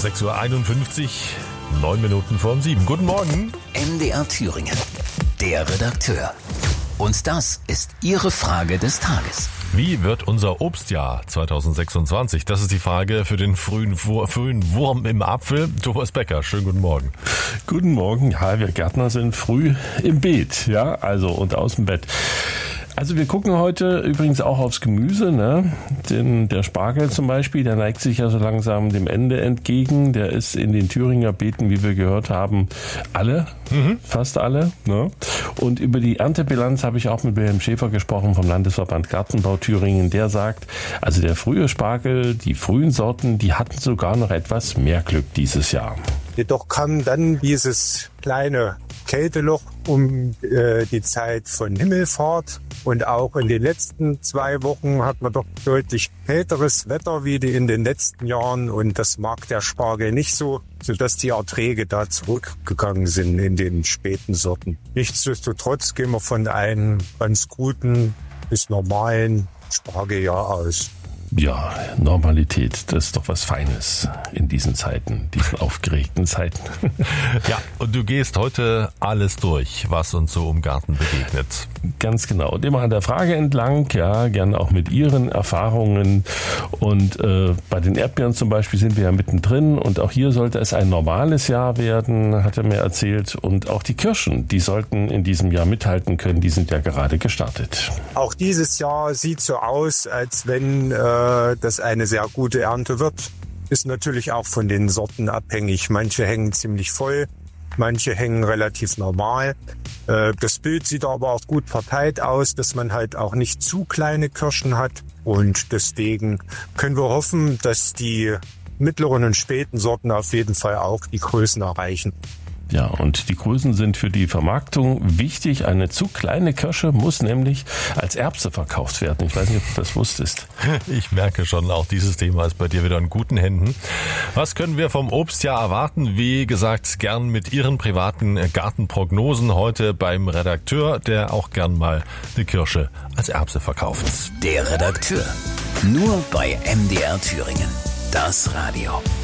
6:51 Uhr, 9 Minuten vor 7. Guten Morgen. MDR Thüringen, der Redakteur. Und das ist Ihre Frage des Tages. Wie wird unser Obstjahr 2026? Das ist die Frage für den frühen Wurm im Apfel. Thomas Becker, schönen guten Morgen. Guten Morgen. Ja, wir Gärtner sind früh im Beet, ja, also und aus dem Bett. Also wir gucken heute übrigens auch aufs Gemüse, ne? Denn der Spargel zum Beispiel, der neigt sich ja so langsam dem Ende entgegen. Der ist in den Thüringer Beeten, wie wir gehört haben, fast alle. Ne? Und über die Erntebilanz habe ich auch mit Wilhelm Schäfer gesprochen vom Landesverband Gartenbau Thüringen. Der sagt, also der frühe Spargel, die frühen Sorten, die hatten sogar noch etwas mehr Glück dieses Jahr. Jedoch kam dann dieses kleine Kälteloch um die Zeit von Himmelfahrt. Und auch in den letzten 2 Wochen hat man doch deutlich kälteres Wetter wie in den letzten Jahren. Und das mag der Spargel nicht so, sodass die Erträge da zurückgegangen sind in den späten Sorten. Nichtsdestotrotz gehen wir von einem ganz guten bis normalen Spargeljahr aus. Ja, Normalität, das ist doch was Feines in diesen Zeiten, diesen aufgeregten Zeiten. Ja, und du gehst heute alles durch, was uns so im Garten begegnet. Ganz genau. Und immer an der Frage entlang, ja, gerne auch mit Ihren Erfahrungen. Und bei den Erdbeeren zum Beispiel sind wir ja mittendrin. Und auch hier sollte es ein normales Jahr werden, hat er mir erzählt. Und auch die Kirschen, die sollten in diesem Jahr mithalten können. Die sind ja gerade gestartet. Auch dieses Jahr sieht so aus, als wenn das eine sehr gute Ernte wird. Ist natürlich auch von den Sorten abhängig. Manche hängen ziemlich voll, manche hängen relativ normal. Das Bild sieht aber auch gut verteilt aus, dass man halt auch nicht zu kleine Kirschen hat. Und deswegen können wir hoffen, dass die mittleren und späten Sorten auf jeden Fall auch die Größen erreichen. Ja, und die Größen sind für die Vermarktung wichtig. Eine zu kleine Kirsche muss nämlich als Erbse verkauft werden. Ich weiß nicht, ob du das wusstest. Ich merke schon, auch dieses Thema ist bei dir wieder in guten Händen. Was können wir vom Obstjahr erwarten? Wie gesagt, gern mit Ihren privaten Gartenprognosen heute beim Redakteur, der auch gern mal eine Kirsche als Erbse verkauft. Der Redakteur. Nur bei MDR Thüringen. Das Radio.